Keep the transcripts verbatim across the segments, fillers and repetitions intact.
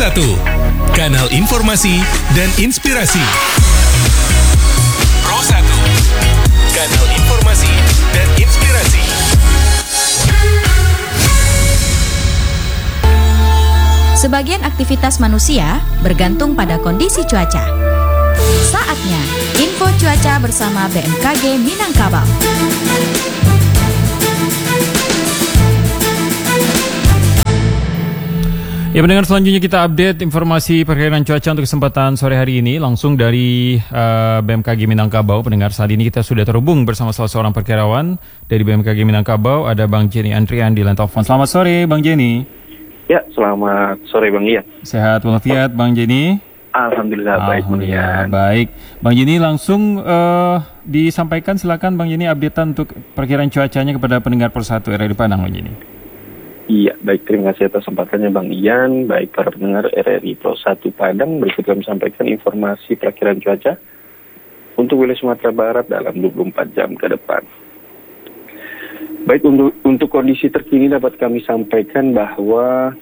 satu, kanal informasi dan inspirasi. Pro satu, kanal informasi dan inspirasi. Sebagian aktivitas manusia bergantung pada kondisi cuaca. Saatnya info cuaca bersama B M K G Minangkabau. Ya, pendengar, selanjutnya kita update informasi perkiraan cuaca untuk kesempatan sore hari ini langsung dari uh, B M K G Minangkabau. Pendengar, saat ini kita sudah terhubung bersama salah seorang perkirawan dari B M K G Minangkabau, ada Bang Jenny Andrian di line telepon. Selamat sore, Bang Jenny. Ya, selamat sore Bang Ian. Sehat walafiat, Bang Jenny? Alhamdulillah baik, Bang Ian. Baik, Bang Jenny, langsung uh, disampaikan, silakan Bang Jenny updatean untuk perkiraan cuacanya kepada pendengar Persatu R R I Padang, Bang Jenny. Iya, baik, terima kasih atas kesempatannya Bang Ian. Baik para pendengar R R I Pro satu Padang, berikut kami sampaikan informasi perkiraan cuaca untuk wilayah Sumatera Barat dalam dua puluh empat jam ke depan. Baik, untuk untuk kondisi terkini dapat kami sampaikan bahwa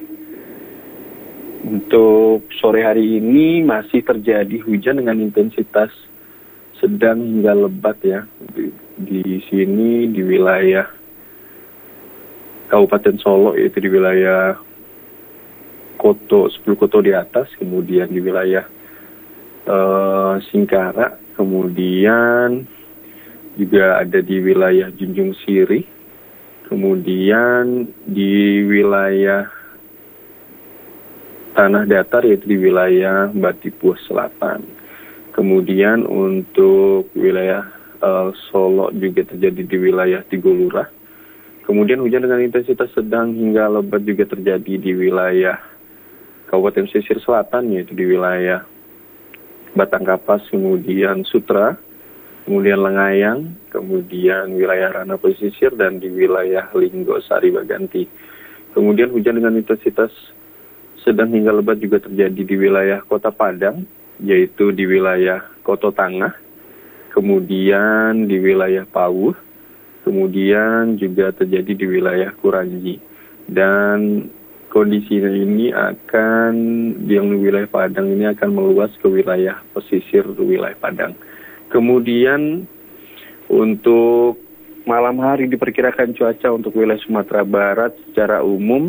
untuk sore hari ini masih terjadi hujan dengan intensitas sedang hingga lebat ya. Di, di sini di wilayah Kabupaten Solo, yaitu di wilayah Koto, sepuluh Koto di atas, kemudian di wilayah uh, Singkara, kemudian juga ada di wilayah Junjung Siri, kemudian di wilayah Tanah Datar, yaitu di wilayah Batipuh Selatan. Kemudian untuk wilayah uh, Solo juga terjadi di wilayah Tigolura. Kemudian hujan dengan intensitas sedang hingga lebat juga terjadi di wilayah Kabupaten Pesisir Selatan, yaitu di wilayah Batangkapas, kemudian Sutra, kemudian Lengayang, kemudian wilayah Ranah Pesisir, dan di wilayah Linggo Sari Baganti. Kemudian hujan dengan intensitas sedang hingga lebat juga terjadi di wilayah Kota Padang, yaitu di wilayah Koto Tangah, kemudian di wilayah Pauh, kemudian juga terjadi di wilayah Kuranji. Dan kondisi ini akan, yang di wilayah Padang ini akan meluas ke wilayah pesisir wilayah Padang. Kemudian untuk malam hari diperkirakan cuaca untuk wilayah Sumatera Barat secara umum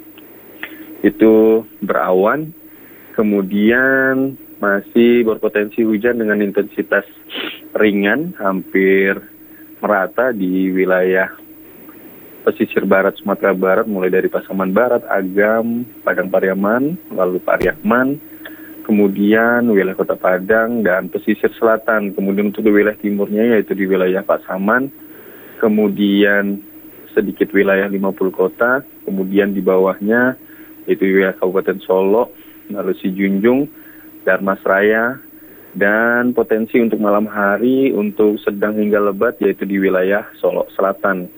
itu berawan, kemudian masih berpotensi hujan dengan intensitas ringan, hampir merata di wilayah pesisir barat Sumatera Barat, mulai dari Pasaman Barat, Agam, Padang Pariaman, lalu Pariaman, kemudian wilayah Kota Padang, dan pesisir selatan. Kemudian untuk wilayah timurnya yaitu di wilayah Pasaman, kemudian sedikit wilayah lima puluh kota, kemudian di bawahnya yaitu wilayah Kabupaten Solo, lalu Sijunjung, Darmasraya, dan potensi untuk malam hari untuk sedang hingga lebat yaitu di wilayah Solo Selatan.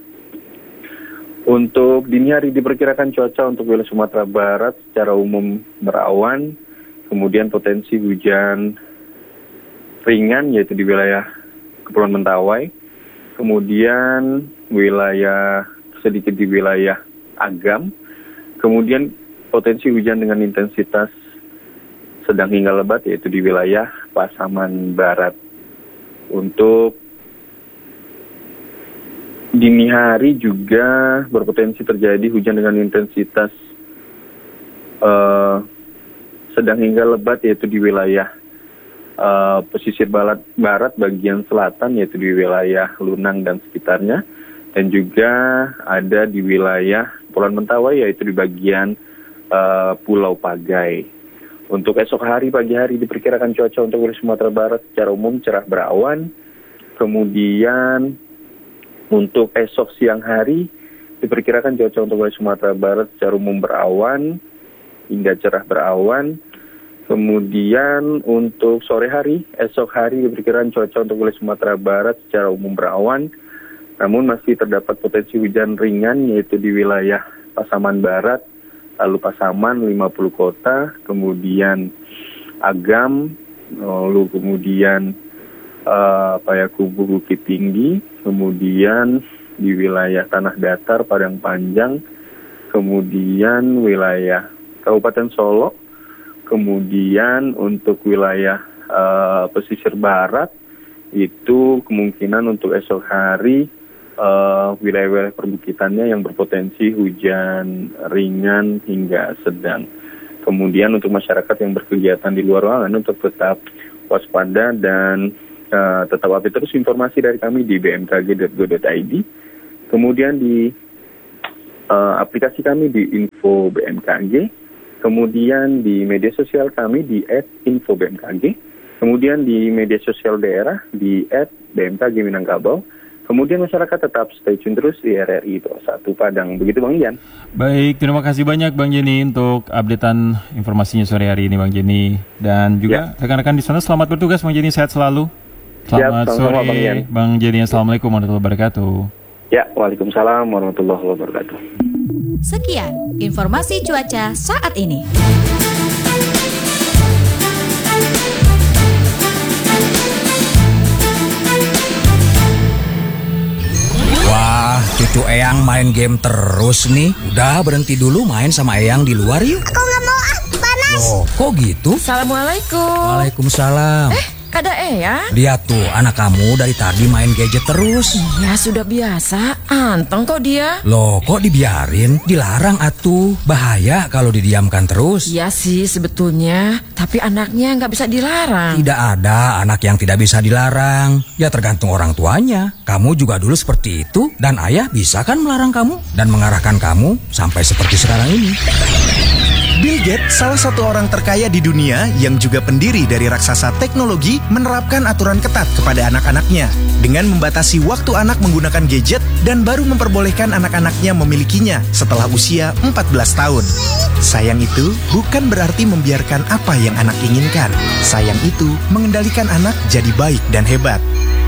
Untuk dini hari diperkirakan cuaca untuk wilayah Sumatera Barat secara umum berawan, kemudian potensi hujan ringan yaitu di wilayah Kepulauan Mentawai, kemudian wilayah sedikit di wilayah Agam, kemudian potensi hujan dengan intensitas sedang hingga lebat yaitu di wilayah Pasaman Barat. Untuk dini hari juga berpotensi terjadi hujan dengan intensitas uh, sedang hingga lebat yaitu di wilayah uh, pesisir barat, barat bagian selatan yaitu di wilayah Lunang dan sekitarnya, dan juga ada di wilayah Kepulauan Mentawai yaitu di bagian uh, Pulau Pagai. Untuk esok hari, pagi hari diperkirakan cuaca untuk wilayah Sumatera Barat secara umum cerah berawan. Kemudian untuk esok siang hari diperkirakan cuaca untuk wilayah Sumatera Barat secara umum berawan hingga cerah berawan. Kemudian untuk sore hari, esok hari diperkirakan cuaca untuk wilayah Sumatera Barat secara umum berawan. Namun masih terdapat potensi hujan ringan yaitu di wilayah Pasaman Barat, lalu Pasaman lima puluh kota, kemudian Agam, lalu kemudian uh, Payakumbuh Bukit Tinggi, kemudian di wilayah Tanah Datar, Padang Panjang, kemudian wilayah Kabupaten Solo. Kemudian untuk wilayah uh, pesisir barat itu kemungkinan untuk esok hari uh, wilayah-wilayah perbukitannya yang berpotensi hujan ringan hingga sedang. Kemudian untuk masyarakat yang berkegiatan di luar ruangan untuk tetap waspada dan uh, tetap update terus informasi dari kami di b m k g dot go dot i d. Kemudian di uh, aplikasi kami di info B M K G, kemudian di media sosial kami di et info b m k g, kemudian di media sosial daerah di et b m k g Minangkabau. Kemudian masyarakat tetap stay tune terus di R R I satu Padang. Begitu Bang Ian. Baik, terima kasih banyak Bang Jenny untuk updatean informasinya sore hari ini Bang Jenny. Dan juga ya. Rekan-rekan di sana selamat bertugas Bang Jenny, sehat selalu. Selamat Siap, sore Bang, Bang Jenny. Assalamualaikum warahmatullahi wabarakatuh. Ya, waalaikumsalam warahmatullahi wabarakatuh. Sekian informasi cuaca saat ini. Wah, cucu Eyang main game terus nih. Udah berhenti dulu main sama Eyang di luar yuk. Aku nggak mau ah, panas. Loh, kok gitu? Assalamualaikum. Waalaikumsalam. Eh, ada Eyang? Lihat tuh, anak kamu dari tadi main gadget terus. Ya sudah biasa, anteng kok dia. Loh, kok dibiarin? Dilarang atuh. Bahaya kalau didiamkan terus. Ya sih sebetulnya, tapi anaknya nggak bisa dilarang. Tidak ada anak yang tidak bisa dilarang. Ya tergantung orang tuanya. Kamu juga dulu seperti itu. Dan ayah bisa kan melarang kamu dan mengarahkan kamu sampai seperti sekarang ini. Bill Gates, salah satu orang terkaya di dunia yang juga pendiri dari raksasa teknologi, menerapkan aturan ketat kepada anak-anaknya dengan membatasi waktu anak menggunakan gadget dan baru memperbolehkan anak-anaknya memilikinya setelah usia empat belas tahun. Sayang itu bukan berarti membiarkan apa yang anak inginkan. Sayang itu mengendalikan anak jadi baik dan hebat.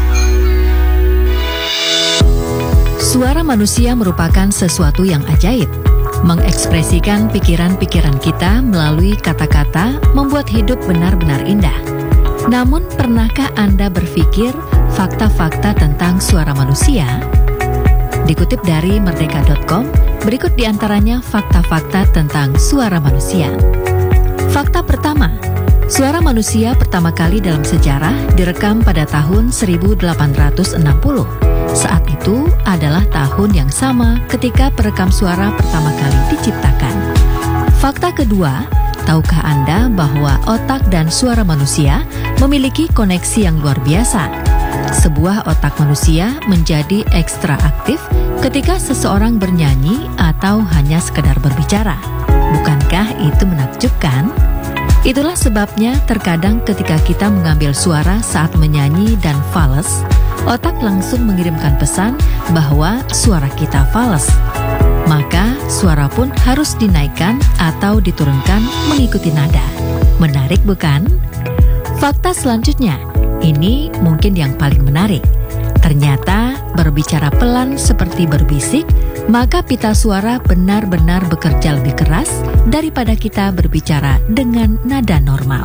Suara manusia merupakan sesuatu yang ajaib. Mengekspresikan pikiran-pikiran kita melalui kata-kata membuat hidup benar-benar indah. Namun, pernahkah Anda berpikir fakta-fakta tentang suara manusia? Dikutip dari merdeka dot com, berikut diantaranya fakta-fakta tentang suara manusia. Fakta pertama, suara manusia pertama kali dalam sejarah direkam pada tahun seribu delapan ratus enam puluh. Saat itu adalah tahun yang sama ketika perekam suara pertama kali diciptakan. Fakta kedua, tahukah Anda bahwa otak dan suara manusia memiliki koneksi yang luar biasa? Sebuah otak manusia menjadi ekstra aktif ketika seseorang bernyanyi atau hanya sekedar berbicara. Bukankah itu menakjubkan? Itulah sebabnya terkadang ketika kita mengambil suara saat menyanyi dan fales, otak langsung mengirimkan pesan bahwa suara kita fales. Maka suara pun harus dinaikkan atau diturunkan mengikuti nada. Menarik bukan? Fakta selanjutnya, ini mungkin yang paling menarik. Ternyata berbicara pelan seperti berbisik, maka pita suara benar-benar bekerja lebih keras daripada kita berbicara dengan nada normal.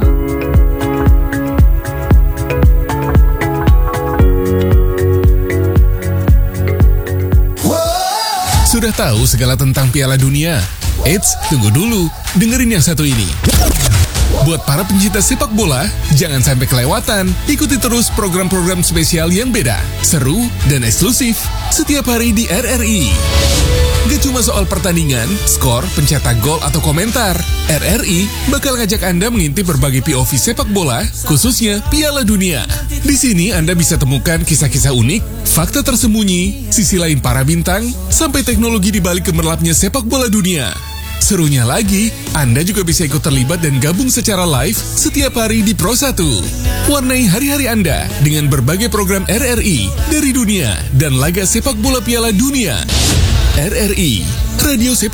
Sudah tahu segala tentang Piala Dunia? Eits, tunggu dulu. Dengerin yang satu ini. Buat para pencinta sepak bola, jangan sampai kelewatan. Ikuti terus program-program spesial yang beda, seru, dan eksklusif setiap hari di R R I. Gak cuma soal pertandingan, skor, pencetak gol, atau komentar. R R I bakal ngajak Anda mengintip berbagai P O V sepak bola, khususnya Piala Dunia. Di sini Anda bisa temukan kisah-kisah unik, fakta tersembunyi, sisi lain para bintang, sampai teknologi di balik gemerlapnya sepak bola dunia. Serunya lagi, Anda juga bisa ikut terlibat dan gabung secara live setiap hari di Pro satu. Warnai hari-hari Anda dengan berbagai program R R I dari dunia dan laga sepak bola Piala Dunia. R R I, Radio Sepak